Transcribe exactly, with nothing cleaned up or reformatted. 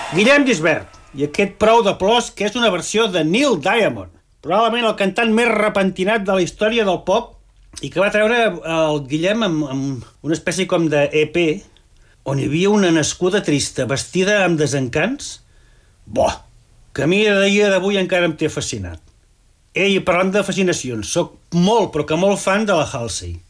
Guillem Gisbert, i aquest Prou de plors que és una versió de Neil Diamond, probablement el cantant més repentinat de la història del pop i que va treure el Guillem amb, amb una espècie com d'E Pe on hi havia una nascuda trista vestida amb desencants. Boh, que a mi a dia d'avui encara em té fascinat. Ei, parlant de fascinacions, sóc molt, però que molt fan de la Halsey.